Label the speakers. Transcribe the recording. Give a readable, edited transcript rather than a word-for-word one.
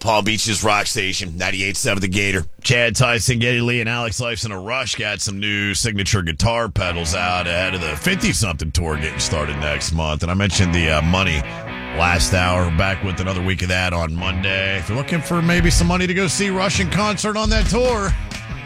Speaker 1: Palm Beach's Rock Station, 98.7 The Gator. Chad Tyson, Geddy Lee, and Alex Lifeson a Rush got some new signature guitar pedals out ahead of the 50-something tour getting started next month. And I mentioned the money last hour. Back with another week of that on Monday. If you're looking for maybe some money to go see Rush in concert on that tour,